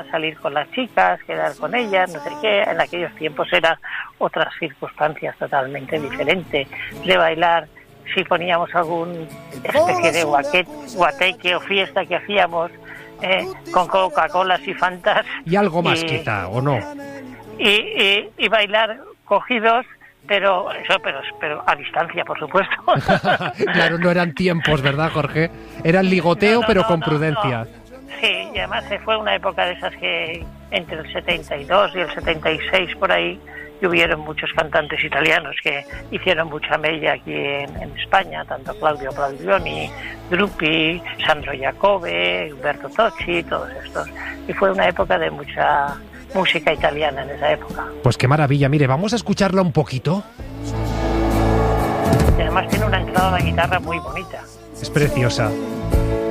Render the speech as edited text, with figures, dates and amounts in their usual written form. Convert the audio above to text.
salir con las chicas, quedar con ellas, no sé qué. En aquellos tiempos eran otras circunstancias totalmente diferentes. De bailar, si poníamos algún especie de guateque o fiesta que hacíamos con Coca-Colas y Fantas. Y algo más quizá, ¿o no? Y bailar cogidos, pero a distancia, por supuesto. Claro, no eran tiempos, ¿verdad, Jorge? Eran ligoteo, pero con prudencia. No. Sí, y además fue una época de esas que entre el 72 y el 76 por ahí hubieron muchos cantantes italianos que hicieron mucha mella aquí en España, tanto Claudio Baglioni, Drupi, Sandro Jacobe, Umberto Tocci, todos estos. Y fue una época de mucha música italiana en esa época. Pues qué maravilla, mire, vamos a escucharla un poquito. Y además tiene una entrada a la guitarra muy bonita. Es preciosa.